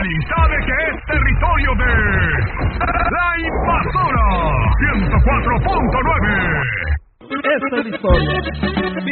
Mexicali sabe que es territorio de La Invasora 104.9. Esta es la historia.